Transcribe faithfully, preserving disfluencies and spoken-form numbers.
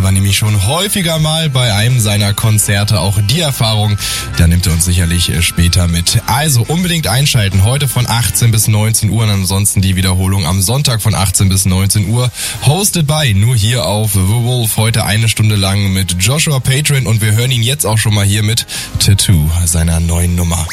war nämlich schon häufiger mal bei einem seiner Konzerte. Auch die Erfahrung, da nimmt er uns sicherlich später mit. Also unbedingt einschalten, heute von achtzehn bis neunzehn Uhr und ansonsten die Wiederholung am Sonntag von achtzehn bis neunzehn Uhr. Hosted by, nur hier auf The Wolf, heute eine Stunde lang mit Joshua Patron und wir hören ihn jetzt auch schon mal hier mit Tattoo, seiner neuen Nummer.